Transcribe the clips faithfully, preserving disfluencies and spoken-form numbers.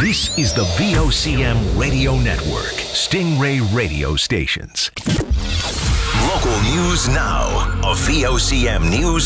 This is the V O C M Radio Network, Stingray Radio Stations. Local news now, a V O C M news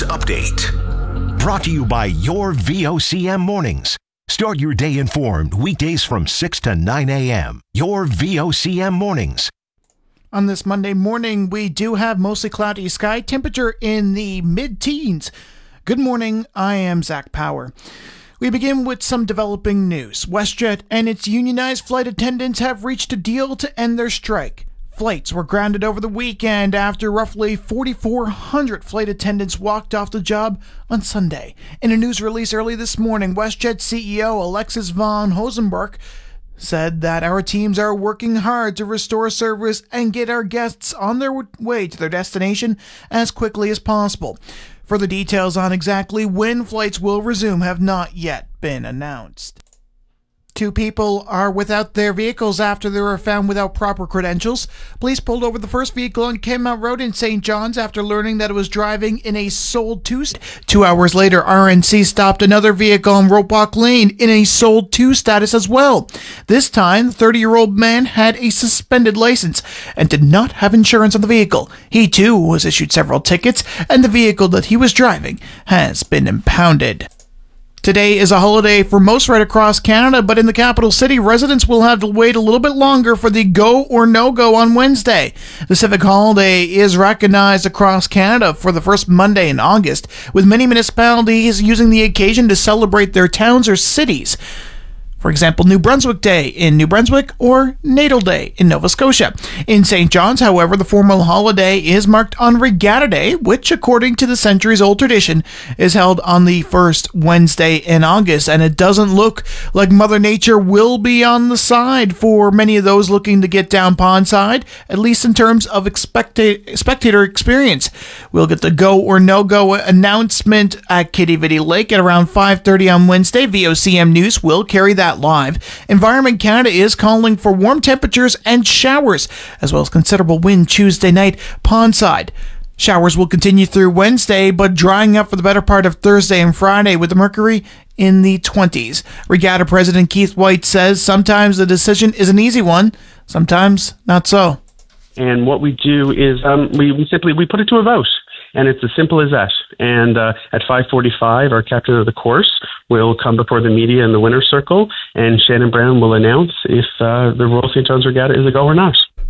update. Brought to you by your V O C M mornings. Start your day informed weekdays from six to nine a.m. Your V O C M mornings. On this Monday morning, we do have mostly cloudy sky, temperature in the mid-teens. Good morning, I am Zach Power. We begin with some developing news. WestJet and its unionized flight attendants have reached a deal to end their strike. Flights were grounded over the weekend after roughly forty-four hundred flight attendants walked off the job on Sunday. In a news release early this morning, WestJet C E O Alexis von Hosenberg said that our teams are working hard to restore service and get our guests on their way to their destination as quickly as possible. Further details on exactly when flights will resume have not yet been announced. Two people are without their vehicles after they were found without proper credentials. Police pulled over the first vehicle on Kenmount Road in Saint John's after learning that it was driving in a sold to. Two hours later, R N C stopped another vehicle on Roebuck Lane in a sold to status as well. This time, the thirty-year-old man had a suspended license and did not have insurance on the vehicle. He too was issued several tickets, and the vehicle that he was driving has been impounded. Today is a holiday for most right across Canada, but in the capital city, residents will have to wait a little bit longer for the go or no-go on Wednesday. The civic holiday is recognized across Canada for the first Monday in August, with many municipalities using the occasion to celebrate their towns or cities. For example, New Brunswick Day in New Brunswick or Natal Day in Nova Scotia. In Saint John's, however, the formal holiday is marked on Regatta Day, which, according to the centuries-old tradition, is held on the first Wednesday in August. And it doesn't look like Mother Nature will be on the side for many of those looking to get down pondside, at least in terms of expecta- spectator experience. We'll get the go or no-go announcement at Kitty Vitty Lake at around five thirty on Wednesday. V O C M News will carry that live. Environment Canada is calling for warm temperatures and showers, as well as considerable wind Tuesday night pondside. Showers will continue through Wednesday, but drying up for the better part of Thursday and Friday with the mercury in the twenties. Regatta President Keith White says sometimes the decision is an easy one, sometimes not so. And what we do is um, we, we simply we put it to a vote. And it's as simple as that. And uh, at five forty-five, our captain of the course will come before the media in the winner's circle, and Shannon Brown will announce if uh, the Royal Saint John's Regatta is a go or not.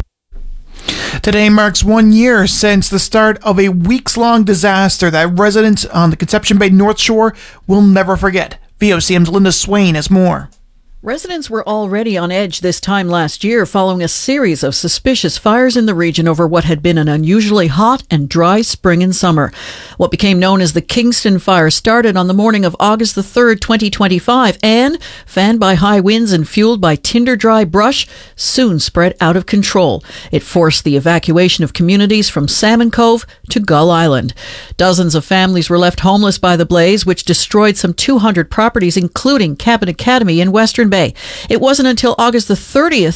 Today marks one year since the start of a weeks-long disaster that residents on the Conception Bay North Shore will never forget. V O C M's Linda Swain has more. Residents were already on edge this time last year following a series of suspicious fires in the region over what had been an unusually hot and dry spring and summer. What became known as the Kingston Fire started on the morning of August the third, twenty twenty-five, and, fanned by high winds and fueled by tinder-dry brush, soon spread out of control. It forced the evacuation of communities from Salmon Cove to Gull Island. Dozens of families were left homeless by the blaze, which destroyed some two hundred properties, including Cabin Academy in Western Bay. It wasn't until August the thirtieth